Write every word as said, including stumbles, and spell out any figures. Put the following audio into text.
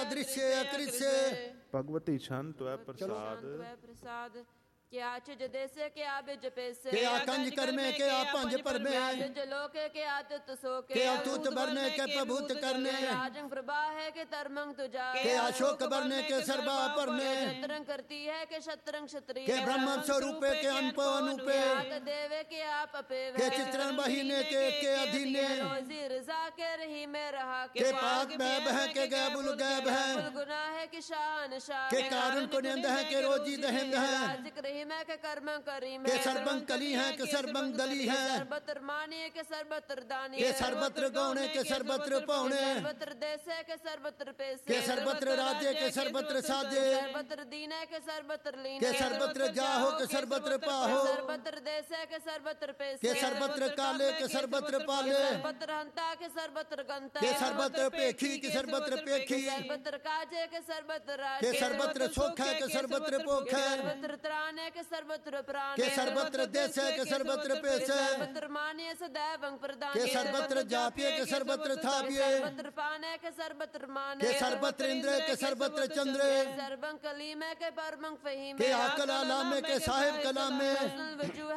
अदृश्य अकृष्य भगवती छन त्वै प्रसाद प्रसाद क्या चिज देसे क्या बिज पेसे क्या कंज कर में क्या पंज पर में जलोके के आतित सोके क्या तूत भरने के प्रभुत करने राजंग प्रभा है के तरमंग तुझा के अशोक भरने के सर्वा परने शतरंग करती है के शतरंग क्षत्रिय के ब्रह्म स्वरूपे के अनप अनुपे देवे के आप अपेवे के चित्रण बहिने के के अधीने रोजी रजा के रही में रहा के पाक बैब है के गैबुल गैब है गुनाह है कि शान शाह के कारण को निंद है के रोजी दहिंद है जिक्र ही मैं के कर्म करी के सर्वंग कली है के सर्वंग दली है सर्वत्र मानिए के सर्वत्र दानी के सर्वत्र गौणे के सर्वत्र पौणे सर्वत्र देशे के सर्वत्र पेशे के सर्वत्र राज्य के सर्वत्र साजे सर्वत्र दीने के सर्वत्र लीने के सर्वत्र जाहो के सर्वत्र पाहो सर्वत्र देशे के सर्वत्र पेशे के सर्वत्र काले के सर्वत्र पाले सर्वत्र हंता के सर्वत्र गंता के सर्वत्र पेखी के सर्वत्र पेखी सर्वत्र काजे के सर्वत्र राज के सर्वत्र सोख है के सर्वत्र पोख है सर्वत्र त्राणे के सर्वत्र प्राण के सर्वत्र देश है के सर्वत्र पेश है सर्वत्र मान्य सदैव प्रदान के सर्वत्र जापिए के सर्वत्र थापिए सर्वत्र पाने के सर्वत्र मान के सर्वत्र इंद्र के सर्वत्र चंद्र सर्वं कलीमे के परमं फहीम के आकल आलामे के साहिब कलाम में